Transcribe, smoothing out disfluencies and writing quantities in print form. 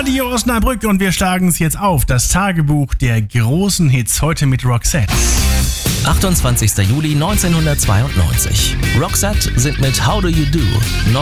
Radio Osnabrück und wir schlagen es jetzt auf. Das Tagebuch der großen Hits heute mit Roxette. 28. Juli 1992. Roxette singt mit How Do You Do